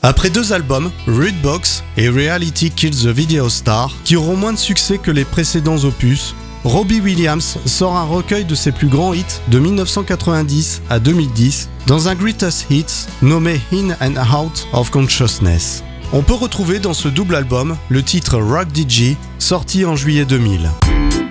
Après 2 albums, Rude Box et Reality Kills the Video Star, qui auront moins de succès que les précédents opus, Robbie Williams sort un recueil de ses plus grands hits de 1990 à 2010 dans un Greatest Hits nommé In and Out of Consciousness. On peut retrouver dans ce double album le titre Rock DJ, sorti en juillet 2000.